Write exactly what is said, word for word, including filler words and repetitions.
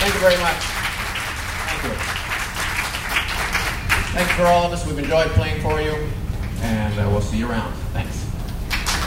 Thank you very much. Thank you. Thanks for all of us. We've enjoyed playing for you, and uh, we'll see you around. Thanks.